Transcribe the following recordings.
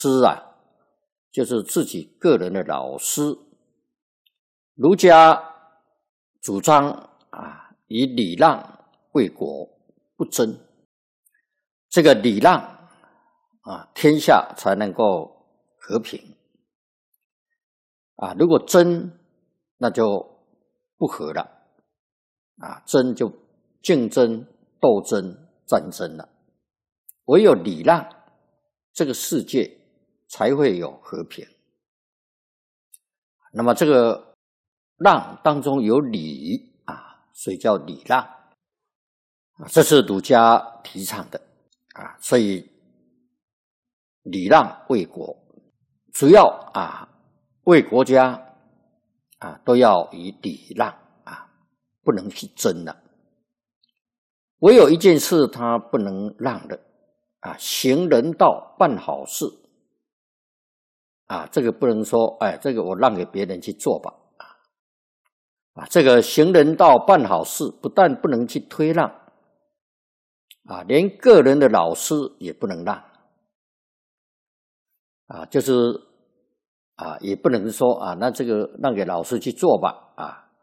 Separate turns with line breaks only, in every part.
师啊，就是自己个人的老师。儒家主张以礼让为国，不争。这个礼让天下才能够和平如果争，那就不和了争就竞争、斗争、战争了。唯有礼让，这个世界才会有和平。那么这个让当中有礼所以叫礼让这是儒家提倡的所以礼让为国，主要为国家都要以礼让不能去争了。唯有一件事他不能让的行人道办好事这个不能说这个我让给别人去做吧这个行人道办好事不但不能去推让连个人的老师也不能让就是也不能说那这个让给老师去做吧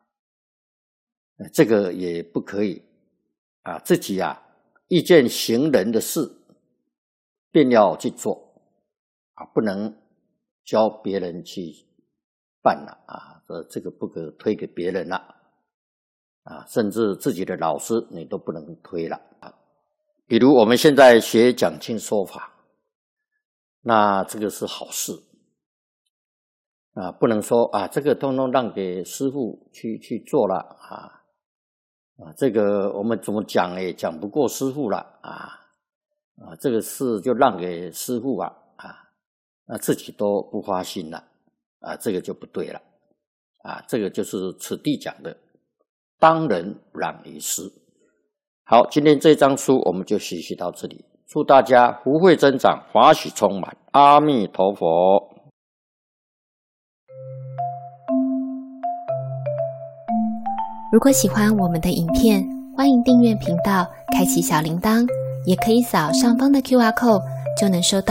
这个也不可以自己意见行人的事便要去做不能教别人去办了这个不可推给别人了甚至自己的老师你都不能推了比如我们现在学讲经说法，那这个是好事不能说这个通通让给师父去做了这个我们怎么讲也讲不过师父了这个事就让给师父那自己都不发心了这个就不对了这个就是此地讲的当仁让于师。好，今天这章书我们就学习到这里，祝大家福慧增长，法喜充满，阿弥陀佛。
如果喜欢我们的影片，欢迎订阅频道，开启小铃铛，也可以扫上方的 QR code，就能收到